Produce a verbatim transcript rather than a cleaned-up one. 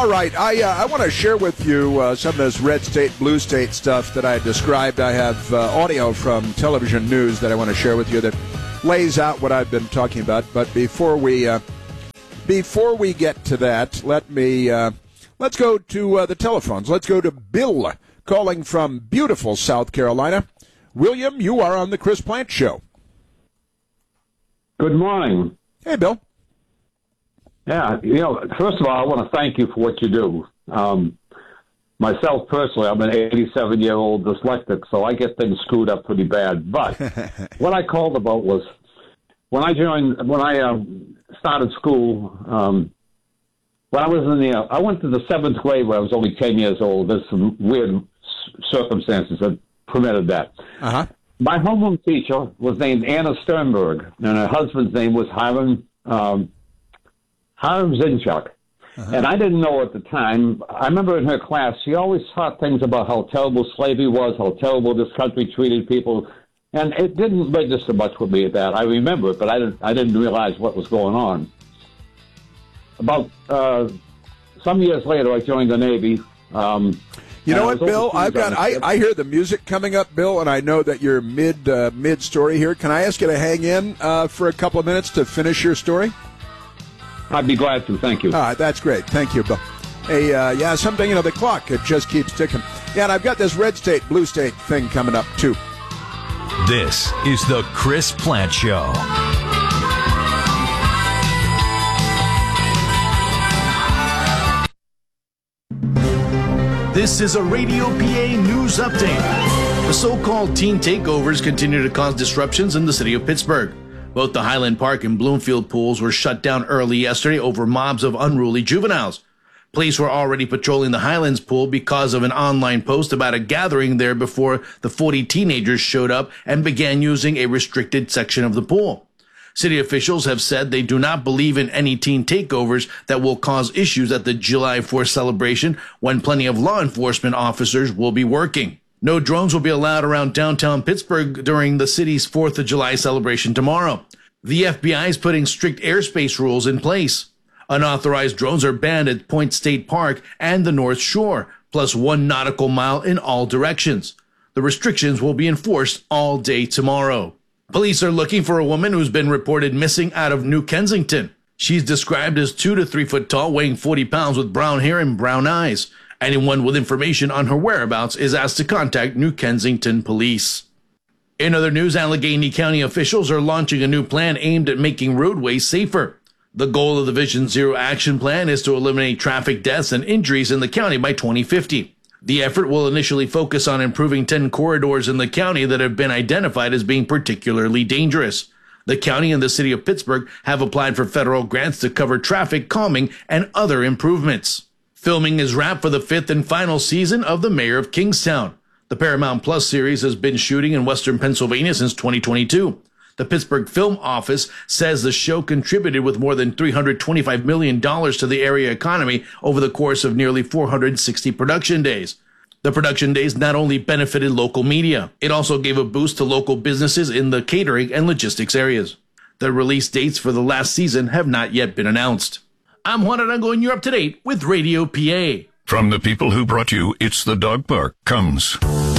All right, I uh, I want to share with you uh, some of this red state, blue state stuff that I described. I have uh, audio from television news that I want to share with you that lays out what I've been talking about. But before we uh, before we get to that, let me uh, let's go to uh, the telephones. Let's go to Bill calling from beautiful South Carolina. William, you are on the Chris Plante Show. Good morning. Hey, Bill. Yeah, you know, first of all, I want to thank you for what you do. Um, myself, personally, I'm an eighty-seven-year-old dyslexic, so I get things screwed up pretty bad. But what I called about was when I joined, when I um, started school, um, when I was in the, uh, I went to the seventh grade when I was only ten years old. There's some weird circumstances that permitted that. Uh-huh. My homeroom teacher was named Anna Sternberg, and her husband's name was Hiram um Hiram Zinchuk. Uh-huh. And I didn't know at the time. I remember in her class, she always taught things about how terrible slavery was, how terrible this country treated people. And it didn't register much with me at that. I remember it, but I didn't, I didn't realize what was going on. About uh, some years later, I joined the Navy. Um, you know what, Bill? I've got. I, I hear the music coming up, Bill, and I know that you're mid uh, mid story here. Can I ask you to hang in uh, for a couple of minutes to finish your story? I'd be glad to. Thank you. All right, that's great. Thank you, Bill. Hey, uh, yeah, something, you know, the clock, it just keeps ticking. Yeah, and I've got this red state, blue state thing coming up, too. This is the Chris Plante Show. This is a Radio P A news update. The so-called teen takeovers continue to cause disruptions in the city of Pittsburgh. Both the Highland Park and Bloomfield pools were shut down early yesterday over mobs of unruly juveniles. Police were already patrolling the Highlands pool because of an online post about a gathering there before the forty teenagers showed up and began using a restricted section of the pool. City officials have said they do not believe in any teen takeovers that will cause issues at the July fourth celebration when plenty of law enforcement officers will be working. No drones will be allowed around downtown Pittsburgh during the city's fourth of July celebration tomorrow. The F B I is putting strict airspace rules in place. Unauthorized drones are banned at Point State Park and the North Shore, plus one nautical mile in all directions. The restrictions will be enforced all day tomorrow. Police are looking for a woman who's been reported missing out of New Kensington. She's described as two to three foot tall, weighing forty pounds with brown hair and brown eyes. Anyone with information on her whereabouts is asked to contact New Kensington Police. In other news, Allegheny County officials are launching a new plan aimed at making roadways safer. The goal of the Vision Zero Action Plan is to eliminate traffic deaths and injuries in the county by twenty fifty. The effort will initially focus on improving ten corridors in the county that have been identified as being particularly dangerous. The county and the city of Pittsburgh have applied for federal grants to cover traffic calming and other improvements. Filming is wrapped for the fifth and final season of The Mayor of Kingstown. The Paramount Plus series has been shooting in western Pennsylvania since twenty twenty-two. The Pittsburgh Film Office says the show contributed with more than three hundred twenty-five million dollars to the area economy over the course of nearly four hundred sixty production days. The production days not only benefited local media, it also gave a boost to local businesses in the catering and logistics areas. The release dates for the last season have not yet been announced. I'm Juan Arango, and you're up to date with Radio P A. From the people who brought you It's the Dog Park comes